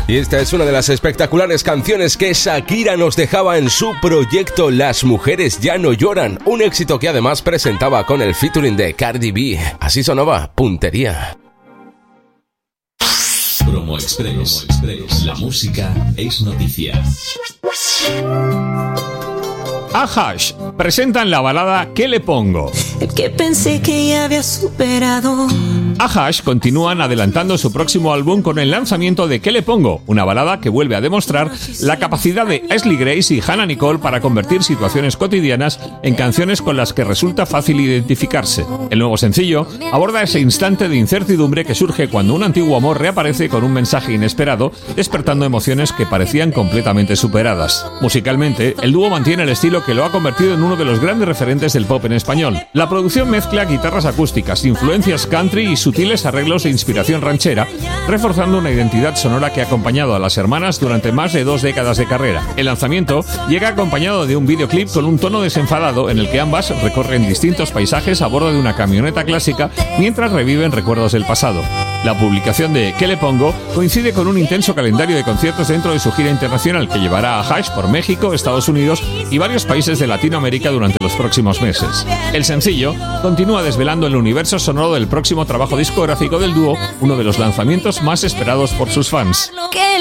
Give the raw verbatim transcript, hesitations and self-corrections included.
Y esta es una de las espectaculares canciones que Shakira nos dejaba en su proyecto Las Mujeres Ya No Lloran, un éxito que además presentaba con el featuring de Cardi B. Así sonaba Puntería. Promo Express. Promo Express. La música es noticia. Ahash presentan la balada ¿Qué le pongo? El que pensé que ya había superado. Ahash continúan adelantando su próximo álbum con el lanzamiento de ¿Qué le pongo? Una balada que vuelve a demostrar la capacidad de Ashley Grace y Hannah Nicole para convertir situaciones cotidianas en canciones con las que resulta fácil identificarse. El nuevo sencillo aborda ese instante de incertidumbre que surge cuando un antiguo amor reaparece con un mensaje inesperado, despertando emociones que parecían completamente superadas. Musicalmente, el dúo mantiene el estilo que lo ha convertido en uno de los grandes referentes del pop en español. La producción mezcla guitarras acústicas, influencias country y sutiles arreglos de inspiración ranchera, reforzando una identidad sonora que ha acompañado a las hermanas durante más de dos décadas de carrera. El lanzamiento llega acompañado de un videoclip con un tono desenfadado en el que ambas recorren distintos paisajes a bordo de una camioneta clásica mientras reviven recuerdos del pasado. La publicación de ¿Qué le pongo? Coincide con un intenso calendario de conciertos dentro de su gira internacional que llevará a Ahash por México, Estados Unidos y varios países de Latinoamérica durante los próximos meses. El sencillo continúa desvelando el universo sonoro del próximo trabajo discográfico del dúo, uno de los lanzamientos más esperados por sus fans.